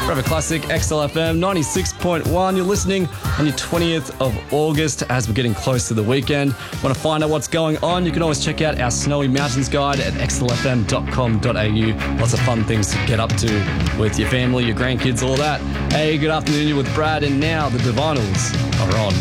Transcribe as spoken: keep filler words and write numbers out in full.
Forever Classic, X L F M, ninety-six point one. You're listening on your twentieth of August as we're getting close to the weekend. Want to find out what's going on? You can always check out our Snowy Mountains guide at x l f m dot com dot a u. Lots of fun things to get up to with your family, your grandkids, all that. Hey, good afternoon, you're with Brad, and now the Divinals are on.